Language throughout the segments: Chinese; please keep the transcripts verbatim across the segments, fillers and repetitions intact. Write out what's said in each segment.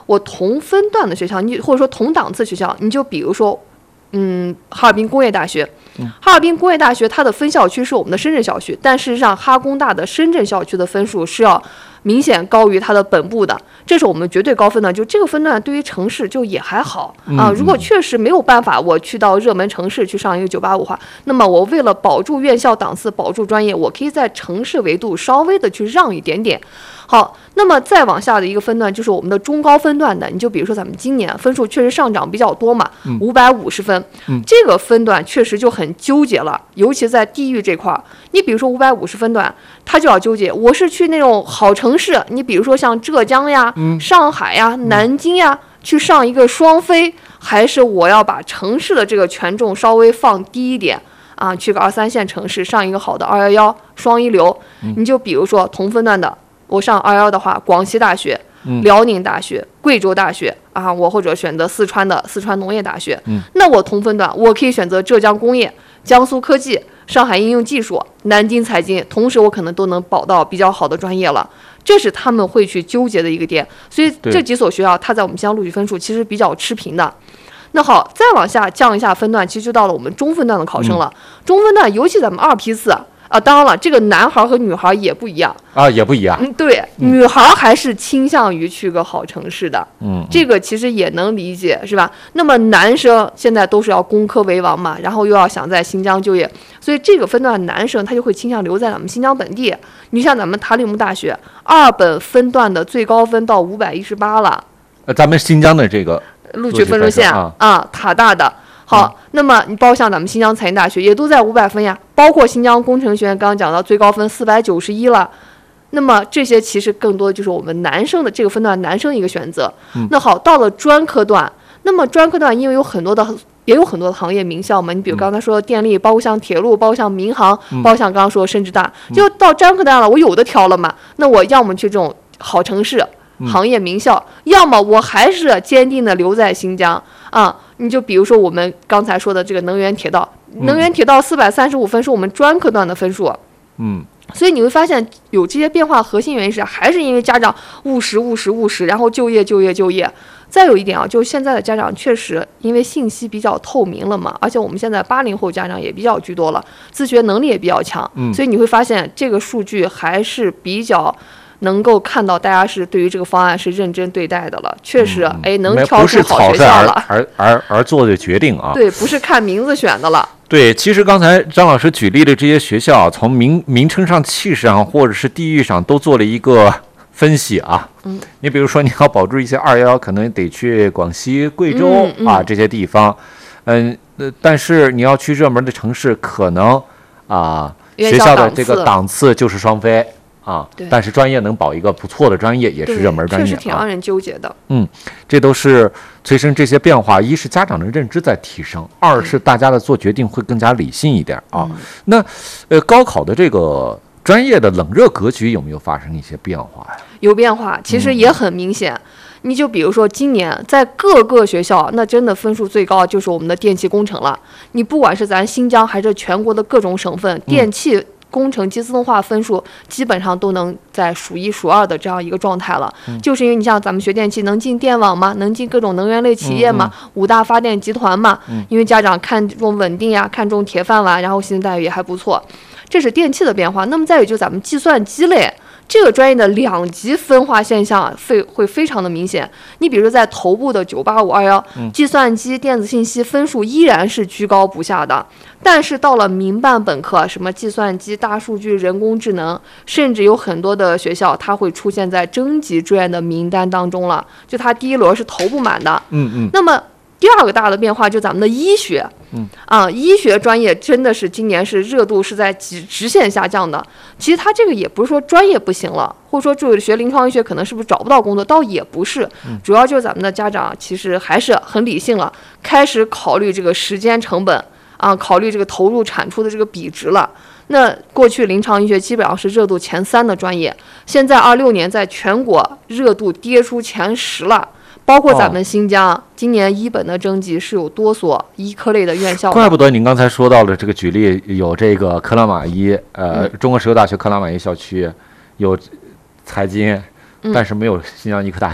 我同分段的学校，你或者说同档次学校，你就比如说，嗯，哈尔滨工业大学，哈尔滨工业大学它的分校区是我们的深圳校区，但事实上哈工大的深圳校区的分数是要明显高于它的本部的，这是我们绝对高分段。就这个分段对于城市就也还好啊。如果确实没有办法，我去到热门城市去上一个九八五话，那么我为了保住院校档次，保住专业，我可以在城市维度稍微的去让一点点。好，那么再往下的一个分段就是我们的中高分段的，你就比如说咱们今年分数确实上涨比较多嘛，五百五十分、嗯，这个分段确实就很纠结了，尤其在地域这块。你比如说五百五十分段，他就要纠结，我是去那种好城市，你比如说像浙江呀、嗯、上海呀、南京呀，去上一个双非，还是我要把城市的这个权重稍微放低一点。啊，去个二三线城市上一个好的二幺幺双一流、嗯，你就比如说同分段的。我上二幺的话，广西大学、辽宁大学、贵州大学啊，我或者选择四川的四川农业大学。嗯、那我同分段，我可以选择浙江工业、江苏科技、上海应用技术、南京财经，同时我可能都能保到比较好的专业了。这是他们会去纠结的一个点。所以这几所学校，它在我们新疆录取分数其实比较持平的。那好，再往下降一下分段，其实就到了我们中分段的考生了。嗯、中分段，尤其咱们二批次。啊，当然了，这个男孩和女孩也不一样啊，也不一样。 嗯，对，嗯、女孩还是倾向于去个好城市的，嗯，这个其实也能理解，是吧？那么男生现在都是要工科为王嘛，然后又要想在新疆就业，所以这个分段男生他就会倾向留在咱们新疆本地。你像咱们塔里木大学二本分段的最高分到五百一十八了， 呃，咱们新疆的这个录取分数线啊，啊，塔大的。好、嗯，那么你包括像咱们新疆财经大学也都在五百分呀，包括新疆工程学院刚刚讲到最高分四百九十一了，那么这些其实更多的就是我们男生的这个分段男生的一个选择。嗯、那好，到了专科段，那么专科段因为有很多的也有很多的行业名校嘛，你比如刚才说的电力，包括像铁路，包括像民航，包括像刚刚说的深职大，就到专科段了，我有的挑了嘛，那我要么去这种好城市。行业名校，要么我还是坚定的留在新疆啊。你就比如说我们刚才说的这个能源铁道，嗯、能源铁道四百三十五分是我们专科段的分数，嗯，所以你会发现有这些变化，核心原因是还是因为家长务实务实务实，然后就业就业就业。再有一点啊，就是现在的家长确实因为信息比较透明了嘛，而且我们现在八零后家长也比较居多了，自学能力也比较强，嗯，所以你会发现这个数据还是比较。能够看到大家是对于这个方案是认真对待的了，确实，嗯、哎，能挑出好学校了， 而而而做的决定啊， 对，不是看名字选的了。 对，其实刚才张老师举例的这些学校，从名名称上、气势上，或者是地域上，都做了一个分析啊。嗯，你比如说，你要保住一些二幺，可能得去广西、贵州、嗯嗯、啊这些地方，嗯，呃，但是你要去热门的城市，可能啊，学校的这个档次就是双非。啊，但是专业能保一个不错的专业，也是热门专业， 确实挺让人纠结的。 嗯，这都是催生这些变化。一是家长的认知在提升，二是大家的做决定会更加理性一点啊。嗯、那呃，高考的这个专业的冷热格局有没有发生一些变化呀？ 有变化，其实也很明显。嗯、你就比如说今年在各个学校，那真的分数最高就是我们的电气工程了。你不管是咱新疆还是全国的各种省份，电气。嗯工程及自动化分数基本上都能在数一数二的这样一个状态了，嗯、就是因为你像咱们学电气能进电网吗？能进各种能源类企业吗？嗯嗯、五大发电集团嘛，嗯、因为家长看重稳定呀，看重铁饭碗，然后薪资待遇也还不错，这是电气的变化。那么再有就咱们计算机类。这个专业的两极分化现象会会非常的明显。你比如说在头部的九八五二幺，计算机、电子信息分数依然是居高不下的，但是到了民办本科，什么计算机、大数据、人工智能，甚至有很多的学校，它会出现在征集志愿的名单当中了。就它第一轮是投不满的。嗯嗯。那么第二个大的变化就咱们的医学。嗯啊，医学专业真的是今年是热度是在直直线下降的。其实它这个也不是说专业不行了，或者说就是学临床医学可能是不是找不到工作，倒也不是，主要就是咱们的家长其实还是很理性了，开始考虑这个时间成本啊，考虑这个投入产出的这个比值了。那过去临床医学基本上是热度前三的专业，现在二六年在全国热度跌出前十了。包括咱们新疆、哦、今年一本的征集是有多所医科类的院校的， 怪不得您刚才说到了这个举例，有这个克拉玛依，呃，嗯、中国石油大学克拉玛依校区有财经，嗯、但是没有新疆医科大学。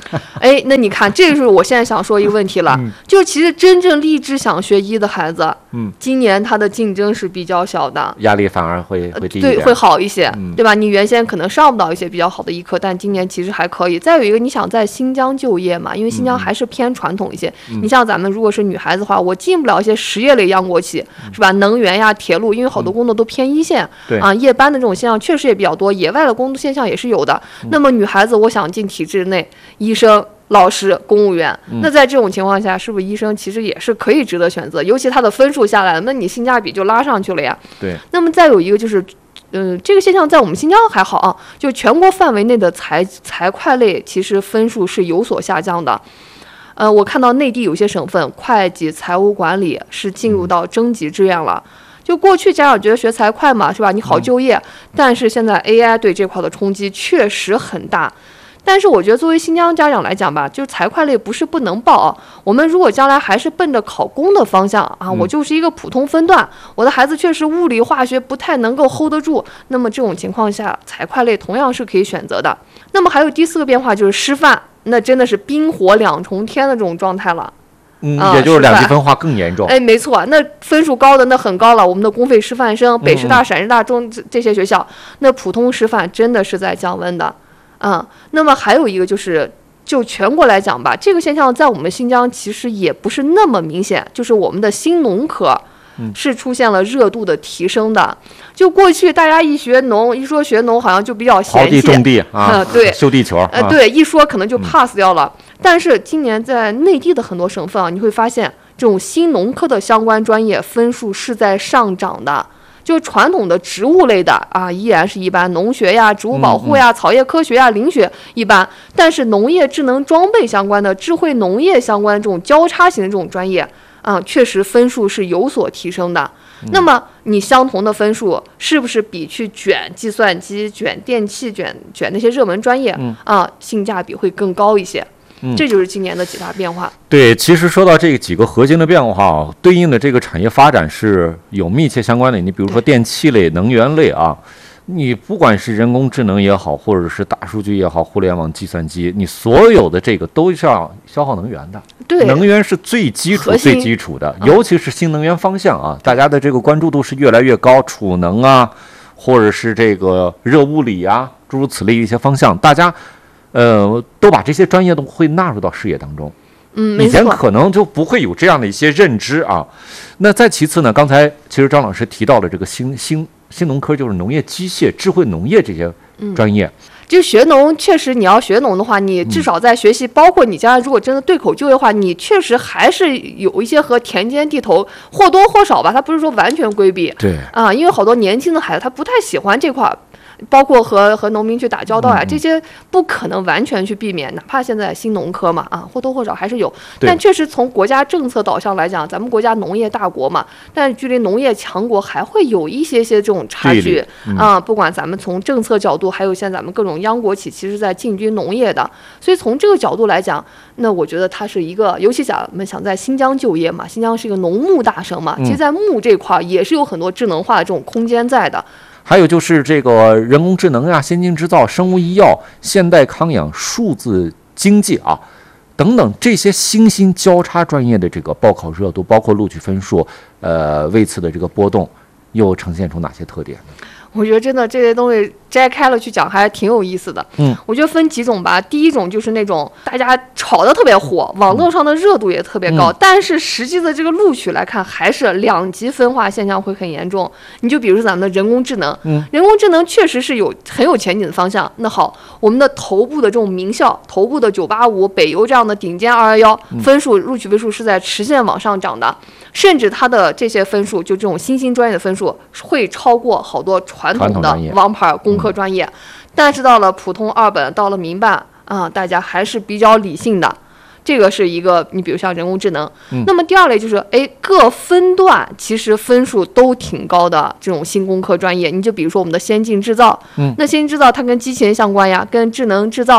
哎，那你看，这就是我现在想说一个问题了，嗯、就其实真正立志想学医的孩子，嗯，今年他的竞争是比较小的， 压力反而会会低一点， 对，会好一些，嗯、对吧？你原先可能上不到一些比较好的医科，但今年其实还可以。再有一个，你想在新疆就业嘛，因为新疆还是偏传统一些。嗯、你像咱们如果是女孩子的话，我进不了一些实业类央国企，嗯、是吧？能源呀、铁路，因为好多工作都偏一线，嗯、啊，夜班的这种现象确实也比较多，野外的工作现象也是有的。嗯、那么女孩子，我想进体制内，医生、老师、公务员，那在这种情况下，是不是医生其实也是可以值得选择？尤其他的分数下来了，那你性价比就拉上去了呀。 对。 那么再有一个就是，呃，这个现象在我们新疆还好啊，就全国范围内的财财会类其实分数是有所下降的。呃，我看到内地有些省份会计、财务管理是进入到征集志愿了。就过去家长觉得学财会嘛，是吧？你好就业，嗯、但是现在 A I 对这块的冲击确实很大。但是我觉得作为新疆家长来讲吧，就是财会类不是不能报啊。我们如果将来还是奔着考公的方向啊，我就是一个普通分段，我的孩子确实物理化学不太能够 hold 得住，那么这种情况下，财会类同样是可以选择的。那么还有第四个变化就是师范，那真的是冰火两重天的这种状态了。 嗯，也就是两极分化更严重。 哎，没错，那分数高的那很高了，我们的公费师范生，北师大、陕师大中这些学校，那普通师范真的是在降温的。嗯，那么还有一个就是，就全国来讲吧，这个现象在我们新疆其实也不是那么明显，就是我们的新农科是出现了热度的提升的。就过去大家一学农，一说学农好像就比较嫌弃， 刨地种地啊， 呃、对， 修地球， 呃，对，一说可能就 pass 掉了。嗯、但是今年在内地的很多省份啊，你会发现这种新农科的相关专业分数是在上涨的。就传统的植物类的啊，依然是一般，农学呀、植物保护呀、嗯嗯、草业科学呀、林学一般。但是农业智能装备相关的、智慧农业相关的这种交叉型的这种专业啊，确实分数是有所提升的。嗯、那么你相同的分数，是不是比去卷计算机、卷电器、卷卷那些热门专业、嗯、啊，性价比会更高一些？嗯、这就是今年的几大变化。 对，其实说到这几个核心的变化啊，对应的这个产业发展是有密切相关的。你比如说电气类、能源类啊，你不管是人工智能也好，或者是大数据也好，互联网、计算机，你所有的这个都是要消耗能源的。 对， 能源是最基础、最基础的，尤其是新能源方向啊，大家的这个关注度是越来越高，储能啊，或者是这个热物理啊，诸如此类一些方向，大家。呃，都把这些专业都会纳入到视野当中。 嗯， 以前可能就不会有这样的一些认知啊。那再其次呢，刚才其实张老师提到了这个新新新农科，就是农业机械、智慧农业这些专业。嗯、 就学农，确实你要学农的话，你至少在学习，嗯、包括你将来如果真的对口就业的话，你确实还是有一些和田间地头或多或少吧，他不是说完全规避。 对啊，因为好多年轻的孩子他不太喜欢这块。包括和和农民去打交道呀、啊，这些不可能完全去避免，哪怕现在新农科嘛，啊，或多或少还是有。但确实从国家政策导向来讲，咱们国家农业大国嘛，但是距离农业强国还会有一些些这种差距、嗯、啊。不管咱们从政策角度，还有现在咱们各种央国企，其实在进军农业的，所以从这个角度来讲，那我觉得它是一个，尤其咱们想在新疆就业嘛，新疆是一个农牧大省嘛，其实在牧这块也是有很多智能化的这种空间在的。 还有就是这个人工智能呀、先进制造、生物医药、现代康养、数字经济啊等等这些新兴交叉专业的这个报考热度，包括录取分数，呃，位次的这个波动，又呈现出哪些特点呢？ 我觉得真的这些东西摘开了去讲还挺有意思的。嗯，我觉得分几种吧。第一种就是那种大家炒得特别火，网络上的热度也特别高，嗯、但是实际的这个录取来看，还是两极分化现象会很严重。你就比如说咱们的人工智能，嗯，人工智能确实是有很有前景的方向。那好，我们的头部的这种名校，头部的九八五、北邮这样的顶尖二幺幺，分数录取分数是在直线往上涨的。甚至它的这些分数，就这种新兴专业的分数，会超过好多传统的王牌工科专业。嗯、但是到了普通二本，到了民办啊，大家还是比较理性的。这个是一个，你比如像人工智能。嗯、那么第二类就是，哎，各分段其实分数都挺高的这种新工科专业。你就比如说我们的先进制造，嗯、那先进制造它跟机器人相关呀，跟智能制造。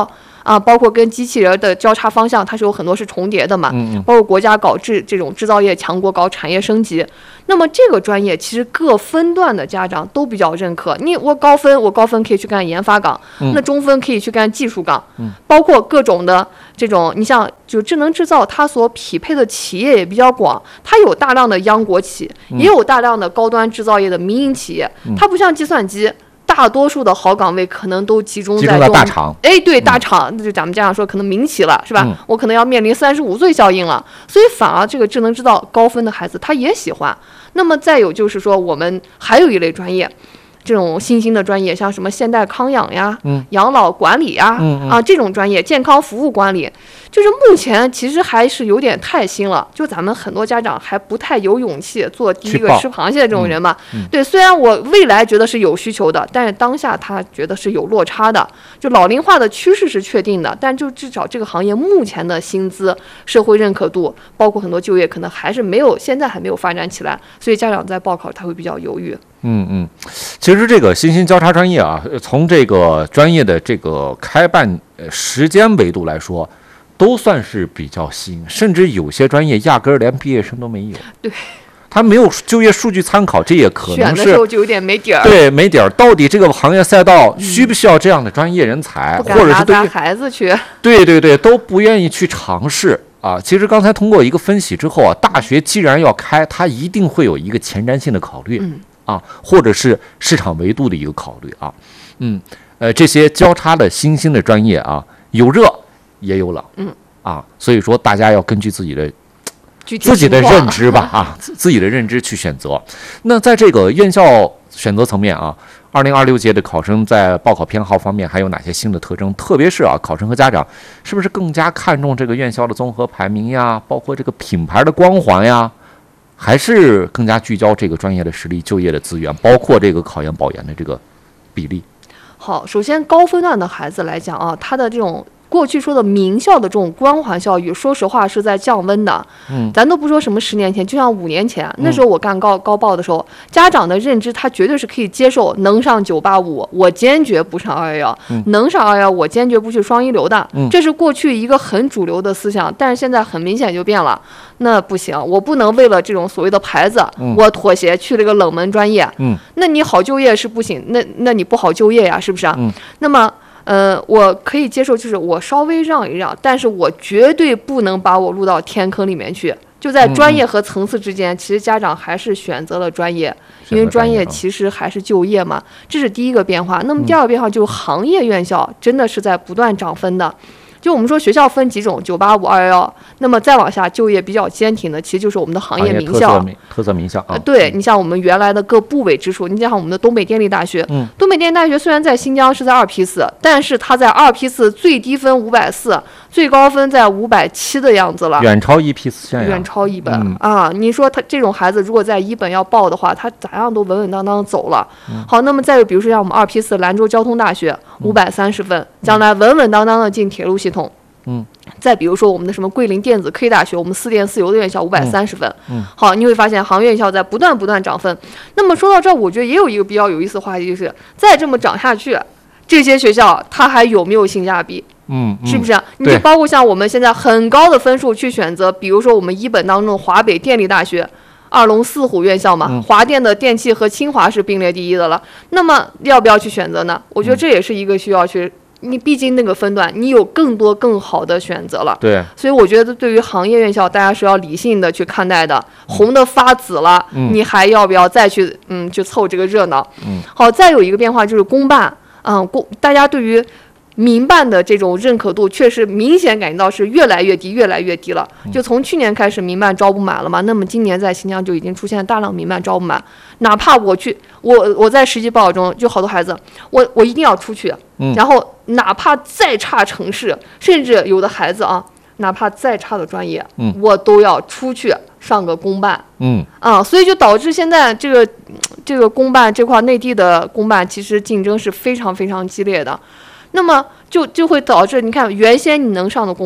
啊，包括跟机器人的交叉方向，它是有很多是重叠的嘛。 嗯， 包括国家搞制这种制造业强国，搞产业升级。那么这个专业其实各分段的家长都比较认可。你我高分，我高分可以去干研发岗， 嗯、 那中分可以去干技术岗， 嗯、 包括各种的这种，你像就智能制造，它所匹配的企业也比较广，它有大量的央国企， 嗯、 也有大量的高端制造业的民营企业， 嗯、 它不像计算机。大多数的好岗位可能都集中在这种大厂， 哎，对，大厂，那、嗯、就咱们家长说，可能民企了，是吧？ 嗯、 我可能要面临三十五岁效应了，所以反而这个智能制造高分的孩子他也喜欢。那么再有就是说，我们还有一类专业，这种新兴的专业，像什么现代康养呀、 嗯、 养老管理呀， 嗯嗯、 啊这种专业，健康服务管理，就是目前其实还是有点太新了，就咱们很多家长还不太有勇气做第一个吃螃蟹的这种人嘛。 嗯嗯、 对，虽然我未来觉得是有需求的，但是当下他觉得是有落差的。就老龄化的趋势是确定的，但就至少这个行业目前的薪资、社会认可度，包括很多就业，可能还是没有，现在还没有发展起来，所以家长在报考他会比较犹豫。 嗯嗯，其实这个新兴交叉专业啊，从这个专业的这个开办时间维度来说，都算是比较新，甚至有些专业压根儿连毕业生都没有。 对， 他没有就业数据参考，这也可能是选的时候就有点没底儿。 对，没底儿。到底这个行业赛道需不需要这样的专业人才， 嗯、 或者是对于孩子去？ 对对对，都不愿意去尝试啊。其实刚才通过一个分析之后啊，大学既然要开，它一定会有一个前瞻性的考虑。 嗯。 啊，或者是市场维度的一个考虑啊，嗯，呃，这些交叉的新兴的专业啊，有热也有冷， 嗯， 啊，所以说大家要根据自己的自己的认知吧，啊，自己的认知去选择。那在这个院校选择层面啊，二零二六届的考生在报考偏好方面还有哪些新的特征？特别是啊，考生和家长是不是更加看重这个院校的综合排名呀，包括这个品牌的光环呀？还是更加聚焦这个专业的实力、就业的资源，包括这个考研保研的这个比例。 好，首先高分段的孩子来讲啊，他的这种过去说的名校的这种光环教育，说实话是在降温的。 嗯， 咱都不说什么十年前，就像五年前，那时候我干高高报的时候，家长的认知他绝对是可以接受能上九八五，我坚决不上二幺幺；能上二幺幺，我坚决不去双一流的。 嗯， 这是过去一个很主流的思想，但是现在很明显就变了。那不行，我不能为了这种所谓的牌子， 嗯、 我妥协去了一个冷门专业。 嗯， 那你好就业是不行，那那你不好就业呀，是不是啊？ 嗯， 那么。呃，我可以接受，就是我稍微让一让，但是我绝对不能把我录到天坑里面去。就在专业和层次之间，嗯、其实家长还是选择了专业，因为专业其实还是就业嘛，这是第一个变化。那么第二个变化就是行业院校真的是在不断涨分的。就我们说学校分几种，九八五、二幺幺，那么再往下就业比较坚挺的，其实就是我们的行业名校、 特色, 特色名校啊。 呃、对，你像我们原来的各部委直属，你像我们的东北电力大学， 嗯， 东北电力大学虽然在新疆是在二批次，但是它在二批次最低分五百四，最高分在五百七的样子了， 远超一批次， 远超一本、 嗯、 啊！你说他这种孩子如果在一本要报的话，他咋样都稳稳当当走了。 嗯、 好，那么再有比如说像我们二批次兰州交通大学五百三十分，将来稳稳当当的进铁路系统。 嗯， 再比如说我们的什么桂林电子科技大学，我们四电四油的院校五百三十分。 嗯， 好，你会发现行业院校在不断不断涨分。那么说到这儿，我觉得也有一个比较有意思的话题，就是再这么涨下去，这些学校它还有没有性价比？ 嗯， 是不是？你就包括像我们现在很高的分数去选择，比如说我们一本当中的华北电力大学。二龙四虎院校嘛， 嗯、 华电的电气和清华是并列第一的了。那么要不要去选择呢？我觉得这也是一个需要去。你毕竟那个分段，你有更多更好的选择了。 对， 所以我觉得对于行业院校，大家是要理性的去看待的。红的发紫了， 嗯、 你还要不要再去嗯去凑这个热闹？ 嗯， 好，再有一个变化就是公办，嗯，公大家对于民办的这种认可度，确实明显感觉到是越来越低，越来越低了。就从去年开始，民办招不满了嘛，那么今年在新疆就已经出现大量民办招不满。哪怕我去，我我在实际报考中，就好多孩子，我我一定要出去， 嗯、 然后哪怕再差城市，甚至有的孩子啊，哪怕再差的专业， 嗯、 我都要出去上个公办。 嗯啊，所以就导致现在这个这个公办这块内地的公办，其实竞争是非常非常激烈的。那么就就会导致，你看原先你能上的公办，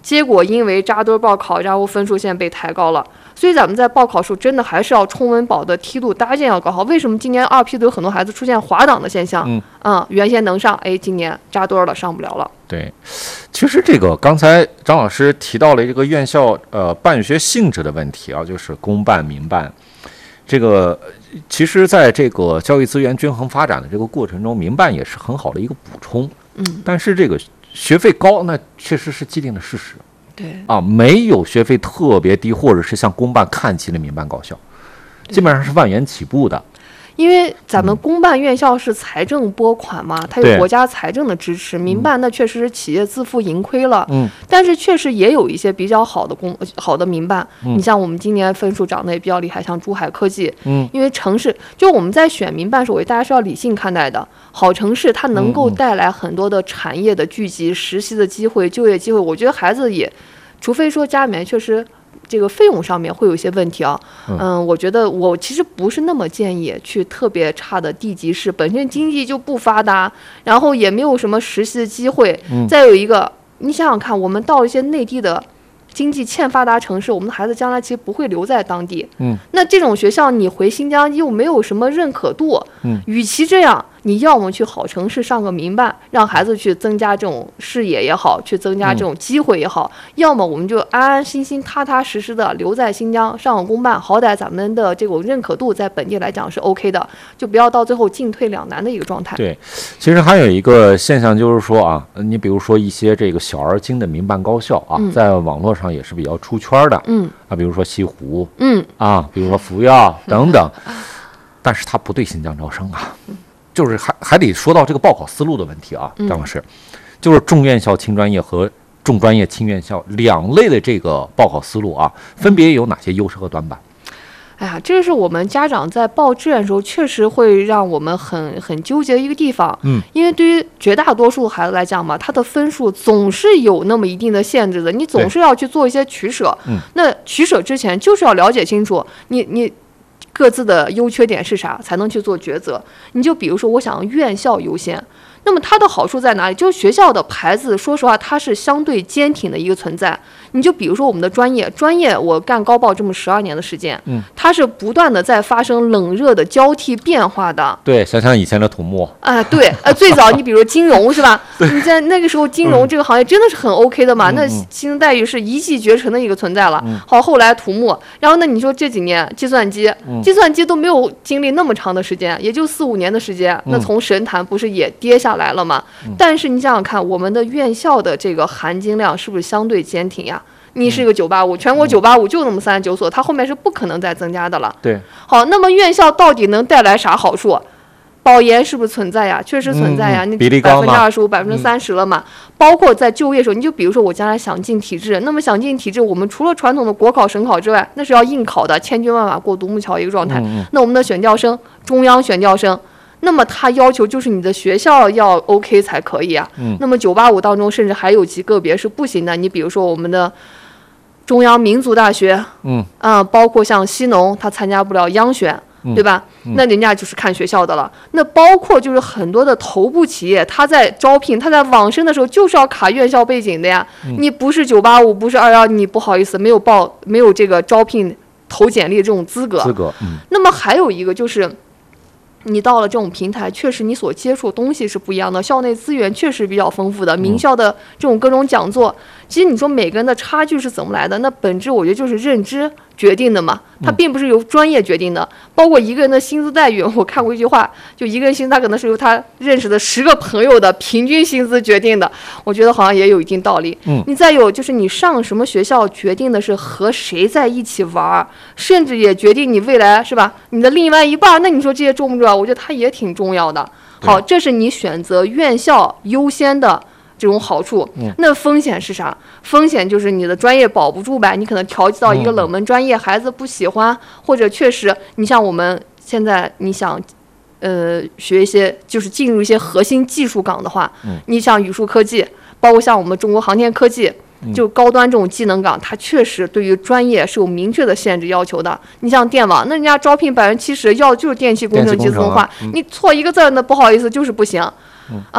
结果因为扎堆报考，然后分数线被抬高了。所以咱们在报考时候真的还是要冲温饱的梯度搭建要搞好。为什么今年二批都有很多孩子出现滑档的现象？ 嗯， 嗯，原先能上，哎，今年扎堆了，上不了了。 对，其实这个刚才张老师提到了这个院校呃办学性质的问题啊，就是公办民办。这个其实在这个教育资源均衡发展的这个过程中，民办也是很好的一个补充。 嗯， 但是这个学费高，那确实是既定的事实。 对啊，没有学费特别低，或者是向公办看齐的民办高校，基本上是万元起步的。 因为咱们公办院校是财政拨款嘛，它有国家财政的支持，民办那确实是企业自负盈亏了。 嗯， 但是确实也有一些比较好的公好的民办。 嗯， 你像我们今年分数涨得也比较厉害，像珠海科技。 嗯， 因为城市就我们在选民办时候，大家是要理性看待的。好城市它能够带来很多的产业的聚集、实习的机会、就业机会。我觉得孩子也，除非说家里面确实。这个费用上面会有一些问题啊，嗯，我觉得我其实不是那么建议去特别差的地级市，本身经济就不发达，然后也没有什么实习的机会。 嗯， 再有一个，你想想看，我们到一些内地的经济欠发达城市，我们的孩子将来其实不会留在当地。 嗯， 那这种学校你回新疆又没有什么认可度。 嗯， 与其这样，你要么去好城市上个民办，让孩子去增加这种视野也好，去增加这种机会也好，嗯，要么我们就安安心心、踏踏实实的留在新疆上个公办，好歹咱们的这种认可度在本地来讲是 OK 的，就不要到最后进退两难的一个状态。 对，其实还有一个现象就是说啊，你比如说一些这个小而精的民办高校啊，嗯，在网络上也是比较出圈的。嗯，啊，比如说西湖，嗯，啊，比如说福耀等等，嗯，但是它不对新疆招生啊。嗯，就是还还得说到这个报考思路的问题啊，张老师，就是重院校轻专业和重专业轻院校两类的这个报考思路啊，分别有哪些优势和短板？ 哎呀，这是我们家长在报志愿的时候，确实会让我们很很纠结的一个地方。嗯，因为对于绝大多数孩子来讲嘛，他的分数总是有那么一定的限制的，你总是要去做一些取舍。嗯，那取舍之前就是要了解清楚，你你。各自的优缺点是啥，才能去做抉择。你就比如说，我想院校优先，那么它的好处在哪里？就是学校的牌子，说实话，它是相对坚挺的一个存在。你就比如说我们的专业，专业我干高报这么十二年的时间，嗯，它是不断的在发生冷热的交替变化的。 对，想想以前的土木， 哎、呃，对，呃，最早你比如金融是吧？你在那个时候金融这个行业真的是很 OK 的嘛？嗯、那薪资待遇是一骑绝尘的一个存在了。嗯、好，后来土木，然后那你说这几年计算机，嗯、计算机都没有经历那么长的时间，也就四五年的时间，那从神坛不是也跌下来了吗？嗯、但是你想想看，我们的院校的这个含金量是不是相对坚挺呀？你是一个九八五，全国九八五就那么三十九所，它后面是不可能再增加的了。 对， 好，那么院校到底能带来啥好处？保研是不是存在呀？确实存在呀， 嗯、 你比例高百分之二十五、百分之三十了嘛。嗯、包括在就业时候，你就比如说我将来想进体制，那么想进体制，我们除了传统的国考、省考之外，那是要应考的，千军万马过独木桥一个状态。嗯嗯那我们的选调生，中央选调生。那么他要求就是你的学校要 OK 才可以啊。嗯、那么九八五当中，甚至还有极个别是不行的。你比如说我们的中央民族大学，嗯啊、呃，包括像西农，他参加不了央选，嗯、对吧？嗯、那人家就是看学校的了。那包括就是很多的头部企业，他在招聘，他在网申的时候就是要卡院校背景的呀。嗯、你不是九八五，不是二幺，你不好意思，没有报，没有这个招聘投简历这种资格。 资格。嗯。 那么还有一个就是。你到了这种平台，确实你所接触的东西是不一样的，校内资源确实比较丰富的，名校的这种各种讲座，其实你说每个人的差距是怎么来的？那本质我觉得就是认知决定的嘛，它并不是由专业决定的。包括一个人的薪资待遇，我看过一句话，就一个人薪资，他可能是由他认识的十个朋友的平均薪资决定的。我觉得好像也有一定道理。嗯，你再有就是你上什么学校，决定的是和谁在一起玩，甚至也决定你未来是吧？你的另外一半，那你说这些重不重要？我觉得它也挺重要的。好，这是你选择院校优先的这种好处。嗯、那风险是啥？风险就是你的专业保不住呗，你可能调剂到一个冷门专业，嗯、孩子不喜欢，或者确实，你像我们现在你想，呃，学一些就是进入一些核心技术岗的话，嗯、你像语数科技，包括像我们中国航天科技。就高端这种技能岗，它确实对于专业是有明确的限制要求的。你像电网，那人家招聘百分之七十要就是电气工程、机自动化，嗯、你错一个字，那不好意思就是不行。嗯、啊，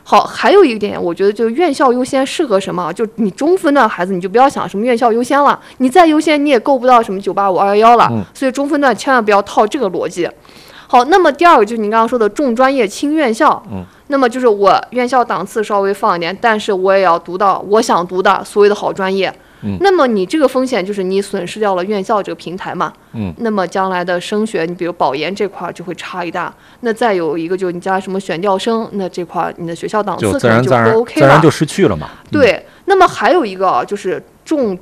好，还有一点，我觉得就院校优先适合什么？就你中分段孩子，你就不要想什么院校优先了，你再优先你也够不到什么九八五、二幺幺了。 嗯、 所以中分段千万不要套这个逻辑。好，那么第二个就是你刚刚说的重专业轻院校。 嗯， 那么就是我院校档次稍微放一点，但是我也要读到我想读的所谓的好专业。 嗯， 那么你这个风险就是你损失掉了院校这个平台嘛。 嗯， 那么将来的升学，你比如保研这块就会差一大。那再有一个就是你将来什么选调生，那这块你的学校档次可能就不 OK 了， 自然就失去了嘛。 对，那么还有一个就是重